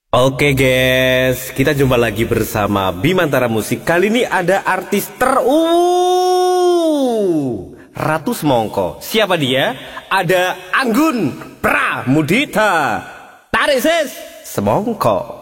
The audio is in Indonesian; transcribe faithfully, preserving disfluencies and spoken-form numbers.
Oke guys, kita jumpa lagi bersama Bimantara Musik. Kali ini ada artis ter uh, Ratu Semongko. Siapa dia? Ada Anggun Pramudita. Tarik sis Semongko.